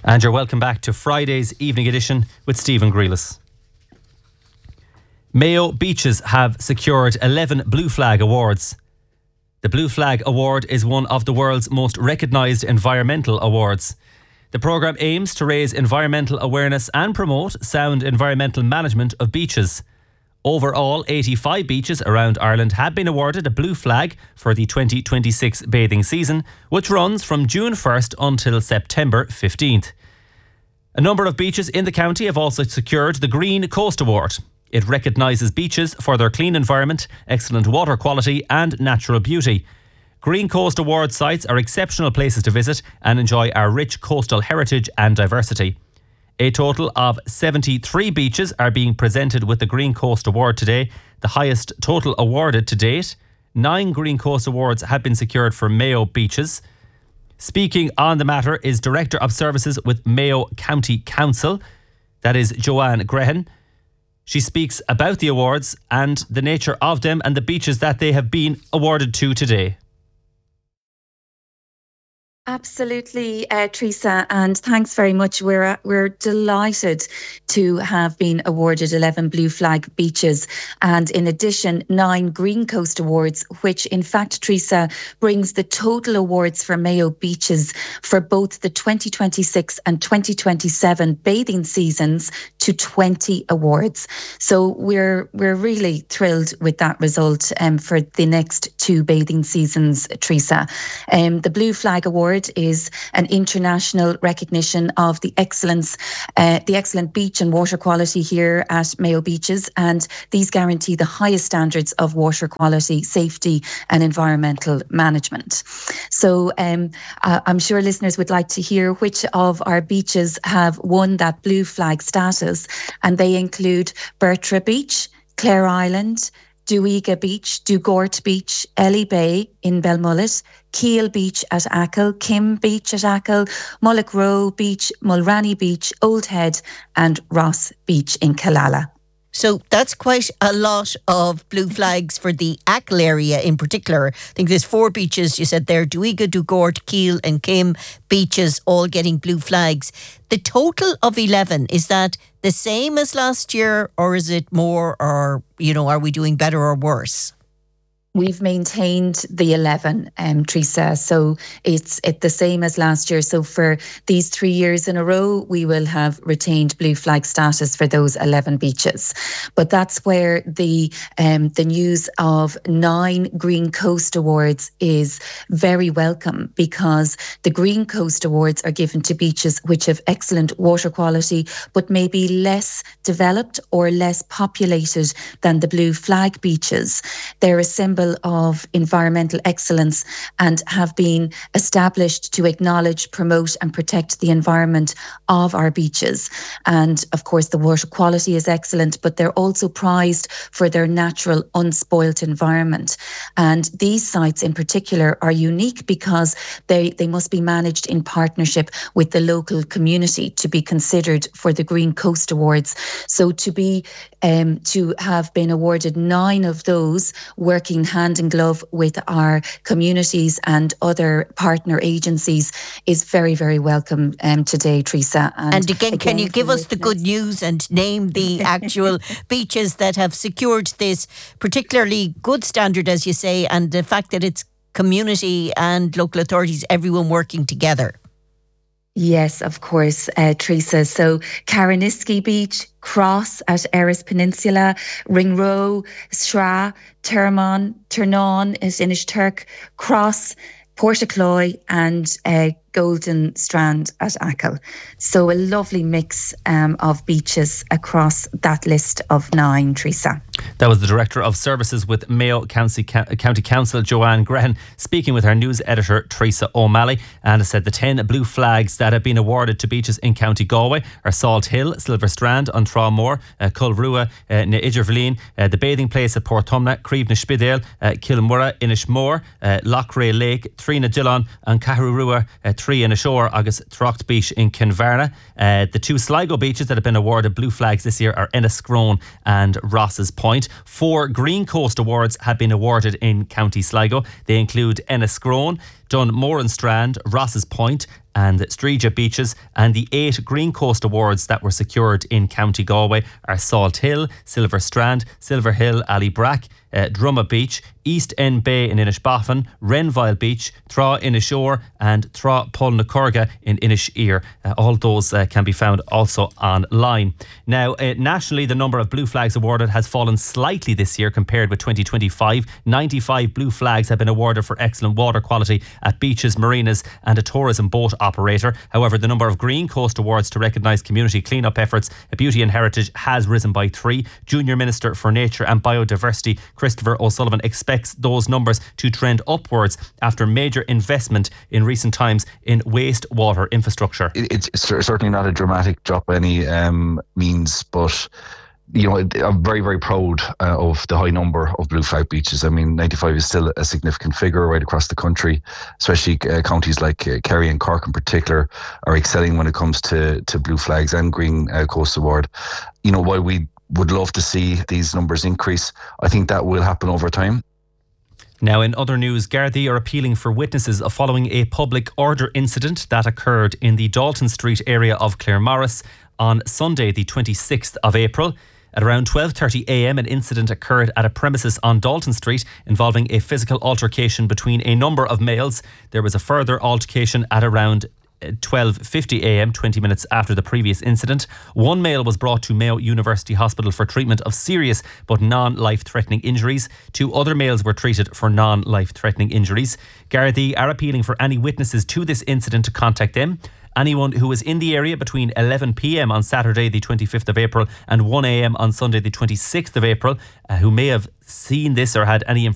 And you're welcome back to Friday's evening edition with Stephen Grealis. Mayo Beaches have secured 11 Blue Flag Awards. The Blue Flag Award is one of the world's most recognised environmental awards. The programme aims to raise environmental awareness and promote sound environmental management of beaches. Overall, 85 beaches around Ireland have been awarded a Blue Flag for the 2026 bathing season, which runs from June 1st until September 15th. A number of beaches in the county have also secured the Green Coast Award. It recognises beaches for their clean environment, excellent water quality and natural beauty. Green Coast Award sites are exceptional places to visit and enjoy our rich coastal heritage and diversity. A total of 73 beaches are being presented with the Green Coast Award today, the highest total awarded to date. 9 Green Coast Awards have been secured for Mayo Beaches. Speaking on the matter is Director of Services with Mayo County Council, that is Joanne Grehan. She speaks about the awards and the nature of them and the beaches that they have been awarded to today. Absolutely, Teresa, and thanks very much. We're delighted to have been awarded 11 Blue Flag beaches and in addition 9 Green Coast Awards, which in fact, Teresa, brings the total awards for Mayo Beaches for both the 2026 and 2027 bathing seasons to 20 awards. So we're really thrilled with that result for the next 2 bathing seasons, Teresa. The Blue Flag Award is an international recognition of the excellent beach and water quality here at Mayo Beaches, and these guarantee the highest standards of water quality, safety and environmental management. So I'm sure listeners would like to hear which of our beaches have won that Blue Flag status, and they include Bertra Beach, Clare Island, Duiga Beach, Dugort Beach, Ellie Bay in Belmullet, Keel Beach at Achill, Kim Beach at Achill, Mullock Row Beach, Mulranny Beach, Old Head and Ross Beach in Killala. So that's quite a lot of blue flags for the Achill area in particular. I think there's 4 beaches, you said there, Duiga, Dugort, Keel and Kim beaches all getting blue flags. The total of 11, is that the same as last year or is it more, or, are we doing better or worse? We've maintained the 11, Teresa, so it's the same as last year. So for these 3 years in a row, we will have retained Blue Flag status for those 11 beaches. But that's where the news of 9 Green Coast Awards is very welcome, because the Green Coast Awards are given to beaches which have excellent water quality, but maybe less developed or less populated than the Blue Flag beaches. They're a symbol of environmental excellence and have been established to acknowledge, promote and protect the environment of our beaches. And of course the water quality is excellent, but they're also prized for their natural unspoilt environment. And these sites in particular are unique because they must be managed in partnership with the local community to be considered for the Green Coast Awards. So to have been awarded 9 of those, working hand in glove with our communities and other partner agencies, is very, very welcome today, Teresa. And again, can you give us the good news and name the actual beaches that have secured this particularly good standard, as you say, and the fact that it's community and local authorities, everyone working together? Yes, of course, Teresa. So Caraniskey Beach, Cross at Erris Peninsula, Ringroe, Sra, Turnawn is Inishturk, Cross, Portacloy and Golden Strand at Achill. So a lovely mix of beaches across that list of 9, Teresa. That was the Director of Services with Mayo County Council, Joanne Grehan, speaking with our news editor, Teresa O'Malley. And it said the 10 blue flags that have been awarded to beaches in County Galway are Salt Hill, Silver Strand, Untramore, Culrua, na Iderverleen, the bathing place at Portumna, Creeve na Spidale, Kilmurra, Inishmore, Lochray Lake, Trina Dillon and Caharurua, 3 in ashore, agus Throcht Beach in Kinvarna. The 2 Sligo beaches that have been awarded blue flags this year are Enniscrone and Ross's Point. 4 Green Coast Awards have been awarded in County Sligo. They include Enniscrone, Dunmoran Strand, Ross's Point and Streeja beaches, and the 8 Green Coast Awards that were secured in County Galway are Salt Hill, Silver Strand, Silver Hill, Allybrack, Drumma Beach, East End Bay in Inishbofin, Renville Beach, Thra Inishore and Thra Pulnacorga in Inisheer. All those can be found also online. Now, nationally, the number of blue flags awarded has fallen slightly this year compared with 2025. 95 blue flags have been awarded for excellent water quality at beaches, marinas and a tourism boat operator. However, the number of Green Coast Awards to recognise community clean-up efforts, beauty and heritage has risen by 3. Junior Minister for Nature and Biodiversity Christopher O'Sullivan expects those numbers to trend upwards after major investment in recent times in wastewater infrastructure. It's certainly not a dramatic drop by any means, but I'm very, very proud of the high number of blue flag beaches. I mean, 95 is still a significant figure right across the country, especially counties like Kerry and Cork in particular are excelling when it comes to blue flags and Green Coast Award. While we would love to see these numbers increase, I think that will happen over time. Now, in other news, Gardaí are appealing for witnesses following a public order incident that occurred in the Dalton Street area of Claremorris on Sunday, the 26th of April. At around 12:30am, an incident occurred at a premises on Dalton Street involving a physical altercation between a number of males. There was a further altercation at around 12:50am, 20 minutes after the previous incident. One male was brought to Mayo University Hospital for treatment of serious but non-life-threatening injuries. 2 other males were treated for non-life-threatening injuries. Gardaí are appealing for any witnesses to this incident to contact them. Anyone who was in the area between 11pm on Saturday the 25th of April and 1am on Sunday the 26th of April who may have seen this or had any information